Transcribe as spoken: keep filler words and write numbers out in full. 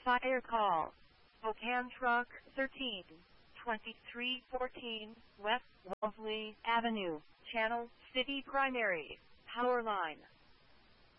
Fire call. Spokane Truck thirteen twenty-three fourteen West Wellesley Avenue. Channel City Primary. Power line.